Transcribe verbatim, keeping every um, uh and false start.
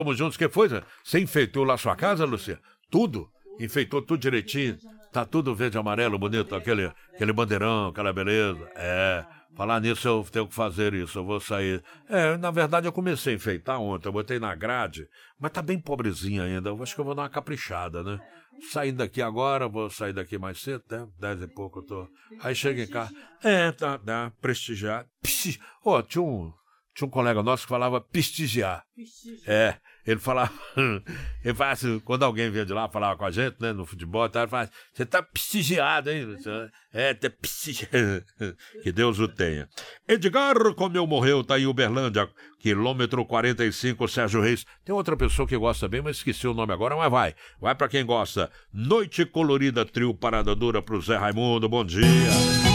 Vamos juntos, que foi? Você enfeitou lá sua casa, Lucia? Tudo? Enfeitou tudo direitinho? Tá tudo verde e amarelo, bonito, aquele, aquele bandeirão, aquela beleza. É, falar nisso eu tenho que fazer isso, eu vou sair. É, na verdade eu comecei a enfeitar ontem, eu botei na grade, mas tá bem pobrezinha ainda, eu acho que eu vou dar uma caprichada, né? Saindo daqui agora, vou sair daqui mais cedo, né? Dez e pouco eu tô. Aí chega em casa, é, tá, tá, prestigiar. Ó, oh, tinha um... Tinha um colega nosso que falava prestigiar. É, ele falava, ele fala assim, quando alguém vinha de lá, falava com a gente, né, no futebol, tá, ele falava, você tá prestigiado, hein? É, tá prestigiado. Que Deus o tenha. Edgar Comeu Morreu, tá em Uberlândia, quilômetro quarenta e cinco, Sérgio Reis. Tem outra pessoa que gosta bem, mas esqueci o nome agora, mas vai. Vai pra quem gosta. Noite Colorida, trio Parada Dura pro Zé Raimundo, bom dia.